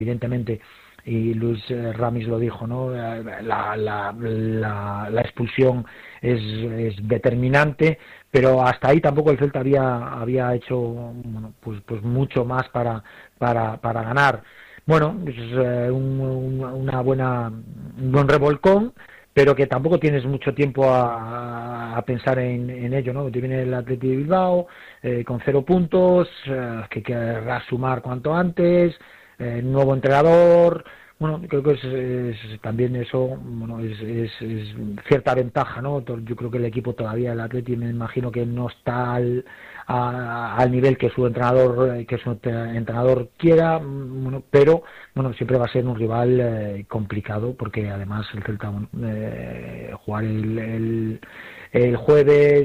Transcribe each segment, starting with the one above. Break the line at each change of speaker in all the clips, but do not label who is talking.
evidentemente, y Luis Ramis lo dijo, ¿no? La expulsión es determinante, pero hasta ahí tampoco el Celta había hecho, bueno, pues mucho más para ganar. Bueno, es un buen revolcón, pero que tampoco tienes mucho tiempo a pensar en ello, ¿no? Te viene el Athletic de Bilbao con 0 puntos, que querrás sumar cuanto antes, nuevo entrenador. Bueno, creo que también eso, bueno, es cierta ventaja, ¿no? Yo creo que el equipo todavía, el Atleti, me imagino que no está al nivel que su entrenador quiera, bueno, pero bueno, siempre va a ser un rival complicado, porque además el Celta, bueno, jugar el jueves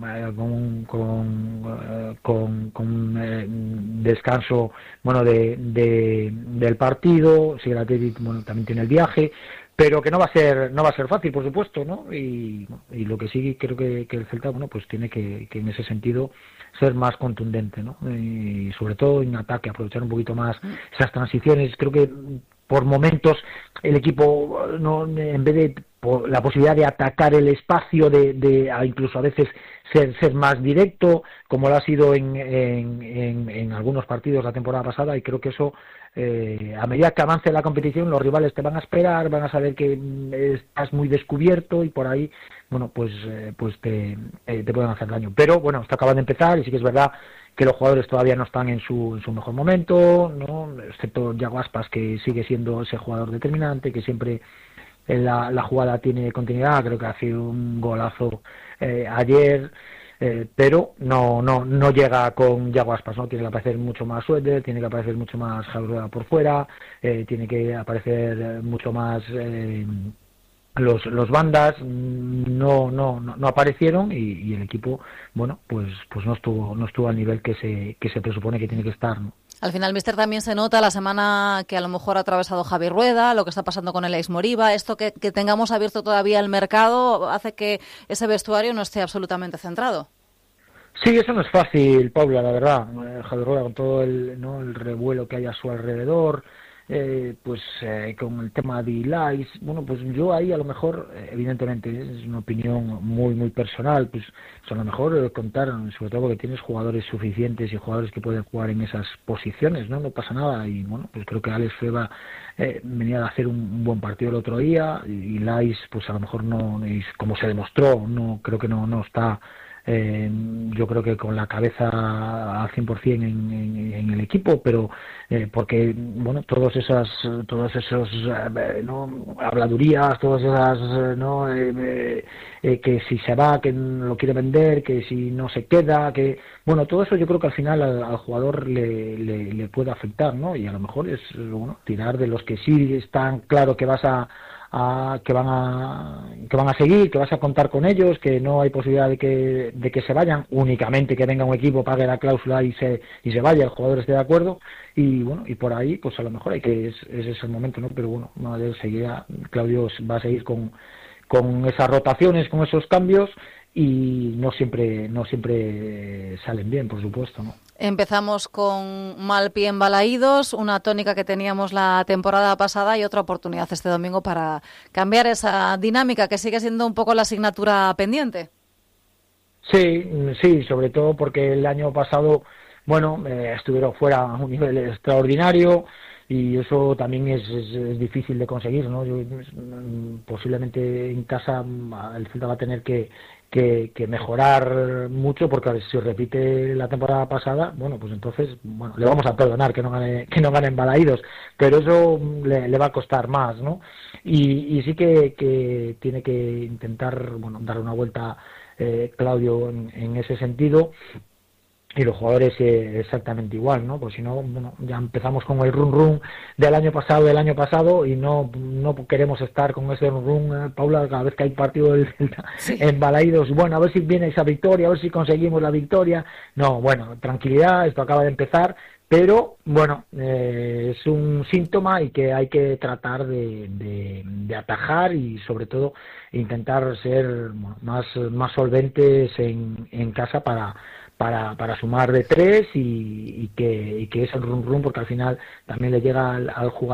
con descanso, bueno, del partido. Si el Athletic, bueno, también tiene el viaje, pero que no va a ser fácil, por supuesto, ¿no? Y lo que sí creo que el Celta, bueno, pues tiene que en ese sentido ser más contundente, ¿no? Y sobre todo en ataque, aprovechar un poquito más esas transiciones. Creo que por momentos el equipo, no, en vez de la posibilidad de atacar el espacio, incluso a veces ser más directo, como lo ha sido en algunos partidos la temporada pasada, y creo que eso, a medida que avance la competición, los rivales te van a esperar, van a saber que estás muy descubierto, y por ahí, bueno, pues te pueden hacer daño. Pero bueno, esto acaba de empezar, y sí que es verdad que los jugadores todavía no están en su mejor momento, ¿no? Excepto Yago Aspas, que sigue siendo ese jugador determinante, que siempre en la jugada tiene continuidad. Creo que ha sido un golazo ayer, pero no llega con Yago Aspas, ¿no? Tiene que aparecer mucho más Suéter, tiene que aparecer mucho más Javier por fuera, tiene que aparecer mucho más los bandas. No aparecieron, y el equipo, bueno, pues no estuvo al nivel que se presupone que tiene que estar, ¿no?
Al final, míster, también se nota la semana que a lo mejor ha atravesado Javi Rueda, lo que está pasando con el Ex Moriba. Esto que tengamos abierto todavía el mercado hace que ese vestuario no esté absolutamente centrado.
Sí, eso no es fácil, Paula, la verdad. Javi Rueda, con todo el revuelo que hay a su alrededor, con el tema de Ilais, bueno, pues yo ahí a lo mejor, evidentemente, es una opinión muy muy personal, pues a lo mejor contar, sobre todo porque tienes jugadores suficientes y jugadores que pueden jugar en esas posiciones, no pasa nada. Y bueno, pues creo que Alex Feba venía a hacer un buen partido el otro día, y Ilais, pues a lo mejor no, como se demostró, no creo que no está, yo creo que con la cabeza al 100% en el equipo, pero porque bueno, todos esos habladurías, todas esas que si se va, que lo quiere vender, que si no se queda, que bueno, todo eso yo creo que al final al jugador le puede afectar, ¿no? Y a lo mejor es, bueno, tirar de los que sí están claro que que van a seguir, que vas a contar con ellos, que no hay posibilidad de que se vayan, únicamente que venga un equipo, pague la cláusula y se vaya, el jugador esté de acuerdo. Y bueno, y por ahí pues a lo mejor ese es el momento, ¿no? Pero bueno, Claudio va a seguir con esas rotaciones, con esos cambios, y no siempre salen bien, por supuesto, ¿no?
Empezamos con mal pie en Balaídos, una tónica que teníamos la temporada pasada, y otra oportunidad este domingo para cambiar esa dinámica que sigue siendo un poco la asignatura pendiente.
Sí, sobre todo porque el año pasado, bueno, estuvieron fuera a un nivel extraordinario, y eso también es difícil de conseguir, ¿no? Posiblemente en casa el Celta va a tener que mejorar mucho, porque si repite la temporada pasada, bueno, pues entonces, bueno, le vamos a perdonar que no gane en Balaídos, pero eso le va a costar más, ¿no? Y sí que tiene que intentar, bueno, dar una vuelta Claudio en ese sentido, y los jugadores exactamente igual, ¿no? Pues si no, bueno, ya empezamos con el run del año pasado, y no queremos estar con ese run, Paula, cada vez que hay partido
Sí.
en Balaídos. Bueno, a ver si viene esa victoria, a ver si conseguimos la victoria. No, bueno, tranquilidad, esto acaba de empezar, pero bueno, es un síntoma, y que hay que tratar de atajar, y sobre todo intentar ser más solventes en casa para para sumar de tres y que es el run run, porque al final también le llega al jugador